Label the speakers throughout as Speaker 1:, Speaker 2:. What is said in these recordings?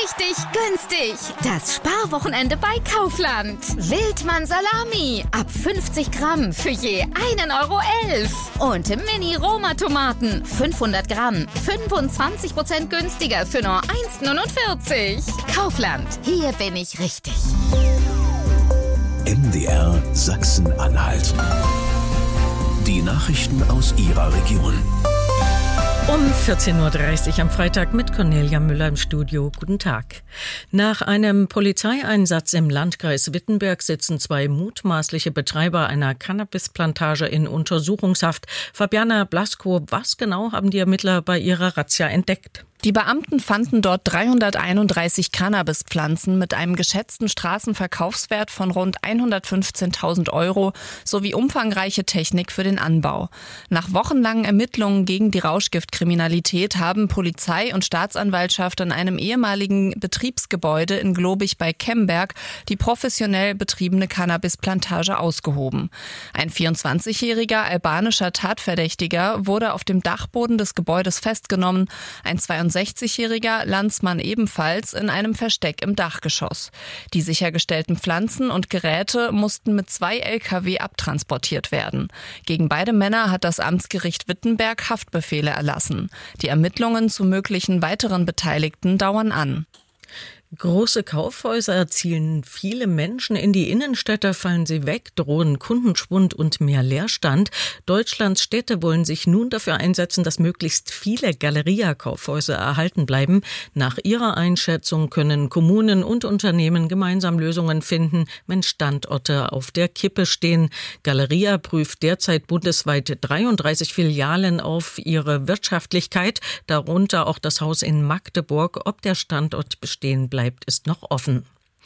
Speaker 1: richtig günstig. Das Sparwochenende bei Kaufland. Wildmann Salami ab 50 Gramm für je 1,11 €. Und Mini-Roma-Tomaten 500 Gramm 25% günstiger für nur 1,49 €. Kaufland, hier bin ich richtig.
Speaker 2: MDR Sachsen-Anhalt. Die Nachrichten aus Ihrer Region.
Speaker 3: Um 14.30 Uhr am Freitag mit Cornelia Müller im Studio. Guten Tag. Nach einem Polizeieinsatz im Landkreis Wittenberg sitzen 2 mutmaßliche Betreiber einer Cannabisplantage in Untersuchungshaft. Fabiana Blasko, was genau haben die Ermittler bei ihrer Razzia entdeckt?
Speaker 4: Die Beamten fanden dort 331 Cannabispflanzen mit einem geschätzten Straßenverkaufswert von rund 115.000 € sowie umfangreiche Technik für den Anbau. Nach wochenlangen Ermittlungen gegen die Rauschgiftkriminalität haben Polizei und Staatsanwaltschaft in einem ehemaligen Betriebsgebäude in Globig bei Kemberg die professionell betriebene Cannabisplantage ausgehoben. Ein 24-jähriger albanischer Tatverdächtiger wurde auf dem Dachboden des Gebäudes festgenommen, ein 62-jähriger Landsmann ebenfalls in einem Versteck im Dachgeschoss. Die sichergestellten Pflanzen und Geräte mussten mit 2 LKW abtransportiert werden. Gegen beide Männer hat das Amtsgericht Wittenberg Haftbefehle erlassen. Die Ermittlungen zu möglichen weiteren Beteiligten dauern an.
Speaker 3: Große Kaufhäuser zielen viele Menschen in die Innenstädte, fallen sie weg, drohen Kundenschwund und mehr Leerstand. Deutschlands Städte wollen sich nun dafür einsetzen, dass möglichst viele Galeria-Kaufhäuser erhalten bleiben. Nach ihrer Einschätzung können Kommunen und Unternehmen gemeinsam Lösungen finden, wenn Standorte auf der Kippe stehen. Galeria prüft derzeit bundesweit 33 Filialen auf ihre Wirtschaftlichkeit, darunter auch das Haus in Magdeburg. Ob der Standort bestehen bleibt, ist noch offen.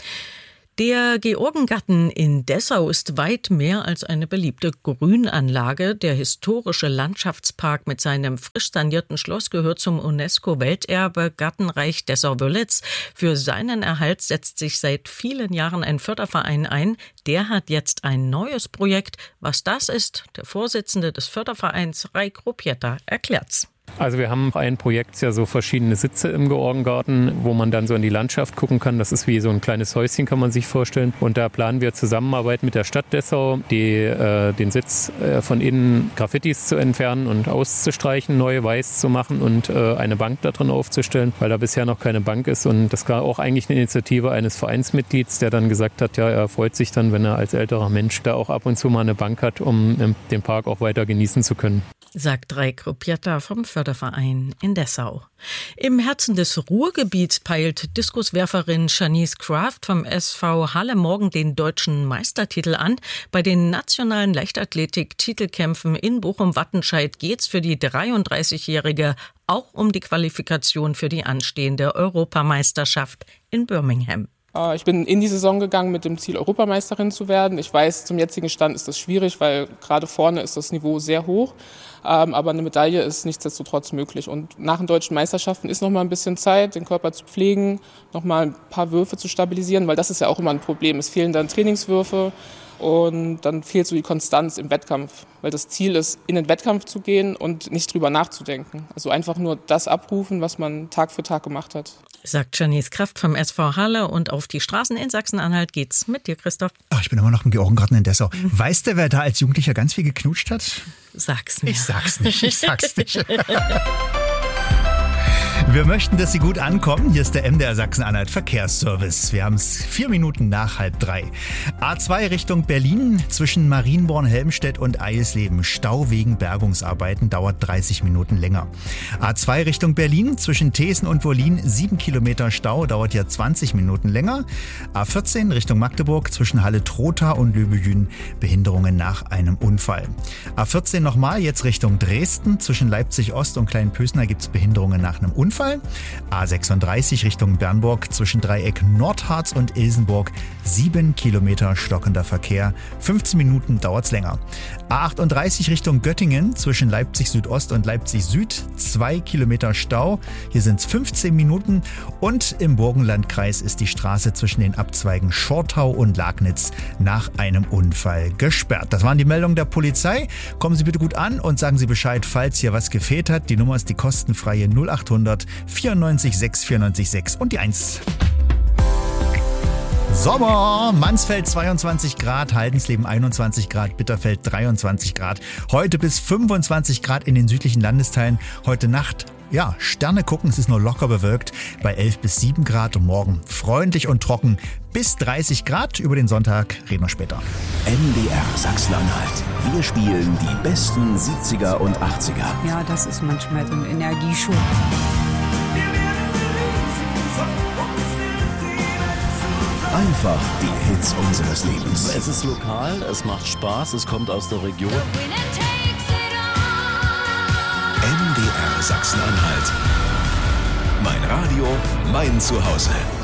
Speaker 3: Der Georgengarten in Dessau ist weit mehr als eine beliebte Grünanlage. Der historische Landschaftspark mit seinem frisch sanierten Schloss gehört zum UNESCO-Welterbe Gartenreich Dessau-Wörlitz. Für seinen Erhalt setzt sich seit vielen Jahren ein Förderverein ein. Der hat jetzt ein neues Projekt. Was das ist, der Vorsitzende des Fördervereins, Raik Rupieta, erklärt's.
Speaker 5: Also wir haben ein Projekt, ja so verschiedene Sitze im Georgengarten, wo man dann so in die Landschaft gucken kann. Das ist wie so ein kleines Häuschen, kann man sich vorstellen. Und da planen wir Zusammenarbeit mit der Stadt Dessau, den Sitz von innen Graffitis zu entfernen und auszustreichen, neu weiß zu machen und eine Bank da drin aufzustellen, weil da bisher noch keine Bank ist. Und das war auch eigentlich eine Initiative eines Vereinsmitglieds, der dann gesagt hat, ja, er freut sich dann, wenn er als älterer Mensch da auch ab und zu mal eine Bank hat, um den Park auch weiter genießen zu können.
Speaker 3: Sagt Raik Rupieta vom Förderverein in Dessau. Im Herzen des Ruhrgebiets peilt Diskuswerferin Shanice Kraft vom SV Halle morgen den deutschen Meistertitel an. Bei den nationalen Leichtathletik-Titelkämpfen in Bochum-Wattenscheid geht's für die 33-Jährige auch um die Qualifikation für die anstehende Europameisterschaft in Birmingham.
Speaker 6: Ich bin in die Saison gegangen mit dem Ziel, Europameisterin zu werden. Ich weiß, zum jetzigen Stand ist das schwierig, weil gerade vorne ist das Niveau sehr hoch. Aber eine Medaille ist nichtsdestotrotz möglich. Und nach den deutschen Meisterschaften ist noch mal ein bisschen Zeit, den Körper zu pflegen, noch mal ein paar Würfe zu stabilisieren, weil das ist ja auch immer ein Problem. Es fehlen dann Trainingswürfe und dann fehlt so die Konstanz im Wettkampf. Weil das Ziel ist, in den Wettkampf zu gehen und nicht drüber nachzudenken. Also einfach nur das abrufen, was man Tag für Tag gemacht hat.
Speaker 3: Sagt Shanice Kraft vom SV Halle. Und auf die Straßen in Sachsen-Anhalt geht's mit dir, Christoph.
Speaker 7: Ich bin immer noch im Georgengarten in Dessau. Weißt du, wer da als Jugendlicher ganz viel geknutscht hat?
Speaker 3: Sag's mir.
Speaker 7: Ich sag's nicht. Wir möchten, dass Sie gut ankommen. Hier ist der MDR Sachsen-Anhalt Verkehrsservice. Wir haben es 4 Minuten nach 2:30. A2 Richtung Berlin zwischen Marienborn-Helmstedt und Eisleben. Stau wegen Bergungsarbeiten dauert 30 Minuten länger. A2 Richtung Berlin zwischen Thesen und Wollin 7 Kilometer Stau, dauert ja 20 Minuten länger. A14 Richtung Magdeburg zwischen Halle-Trotha und Löbejün Behinderungen nach einem Unfall. A14 nochmal, jetzt Richtung Dresden. Zwischen Leipzig-Ost und Kleinpösner gibt es Behinderungen nach einem Unfall. A36 Richtung Bernburg zwischen Dreieck Nordharz und Ilsenburg 7 Kilometer stockender Verkehr. 15 Minuten dauert's länger. A38 Richtung Göttingen zwischen Leipzig Südost und Leipzig Süd 2 Kilometer Stau. Hier sind's 15 Minuten. Und im Burgenlandkreis ist die Straße zwischen den Abzweigen Schortau und Lagnitz nach einem Unfall gesperrt. Das waren die Meldungen der Polizei. Kommen Sie bitte gut an und sagen Sie Bescheid, falls hier was gefehlt hat. Die Nummer ist die kostenfreie 0800 0800 94 6 94 6 und die 1. Sommer, Mansfeld 22 Grad, Haldensleben 21 Grad, Bitterfeld 23 Grad. Heute bis 25 Grad in den südlichen Landesteilen. Heute Nacht, ja, Sterne gucken, es ist nur locker bewölkt bei 11 bis 7 Grad und morgen freundlich und trocken bis 30 Grad. Über den Sonntag reden wir später.
Speaker 2: MDR Sachsen-Anhalt. Wir spielen die besten 70er und 80er.
Speaker 8: Ja, das ist manchmal so ein Energieschub.
Speaker 2: Einfach die Hits unseres Lebens.
Speaker 9: Es ist lokal, es macht Spaß, es kommt aus der Region.
Speaker 2: MDR Sachsen-Anhalt. Mein Radio, mein Zuhause.